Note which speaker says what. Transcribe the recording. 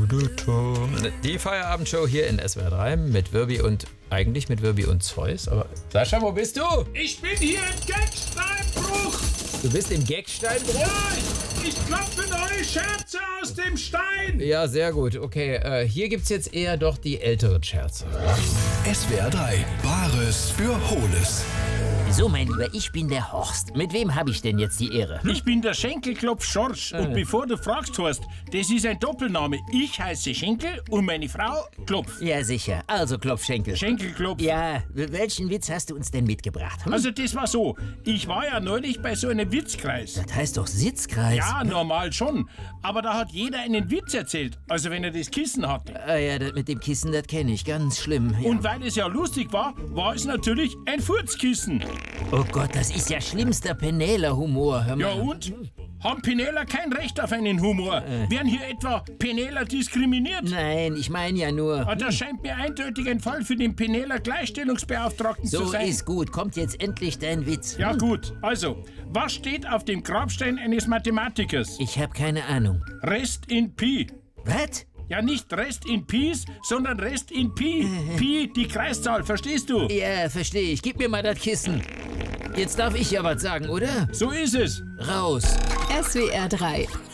Speaker 1: Die Feierabendshow hier in SWR 3 mit Wirbi und eigentlich mit Wirbi und Zeus. Aber Sascha, wo bist du?
Speaker 2: Ich bin hier im Gecksteinbruch.
Speaker 1: Du bist im Gecksteinbruch?
Speaker 2: Ja, ich klopfe neue Scherze aus dem Stein.
Speaker 1: Ja, sehr gut. Okay, hier gibt's jetzt eher doch die älteren Scherze.
Speaker 3: SWR 3, Bares für Hohles.
Speaker 4: So, mein Lieber, ich bin der Horst. Mit wem habe ich denn jetzt die Ehre?
Speaker 2: Ich bin der Schenkelklopf Schorsch. Und bevor du fragst, Horst, das ist ein Doppelname. Ich heiße Schenkel und meine Frau Klopf.
Speaker 4: Ja, sicher. Also, Klopfschenkel.
Speaker 2: Schenkelklopf.
Speaker 4: Ja, welchen Witz hast du uns denn mitgebracht?
Speaker 2: Also das war so, ich war ja neulich bei so einem Witzkreis.
Speaker 4: Das heißt doch Sitzkreis.
Speaker 2: Ja, normal schon. Aber da hat jeder einen Witz erzählt, also wenn er das Kissen hatte.
Speaker 4: Ah ja, das mit dem Kissen, das kenne ich. Ganz schlimm. Ja.
Speaker 2: Und weil es ja lustig war, war es natürlich ein Furzkissen.
Speaker 4: Oh Gott, das ist ja schlimmster Penela-Humor. Hör mal.
Speaker 2: Ja und? Haben Penela kein Recht auf einen Humor? Werden hier etwa Penela diskriminiert?
Speaker 4: Nein, ich meine ja nur.
Speaker 2: Das scheint mir eindeutig ein Fall für den Penela Gleichstellungsbeauftragten zu
Speaker 4: So
Speaker 2: sein.
Speaker 4: ist gut. Kommt jetzt endlich dein Witz.
Speaker 2: Ja gut, also, was steht auf dem Grabstein eines Mathematikers?
Speaker 4: Ich habe keine Ahnung.
Speaker 2: Rest in Pi.
Speaker 4: Was?
Speaker 2: Ja, nicht Rest in Peace, sondern Rest in Pi. Pi, die Kreiszahl, verstehst du?
Speaker 4: Ja, verstehe ich. Gib mir mal das Kissen. Jetzt darf ich ja was sagen, oder?
Speaker 2: So ist es.
Speaker 4: Raus.
Speaker 5: SWR 3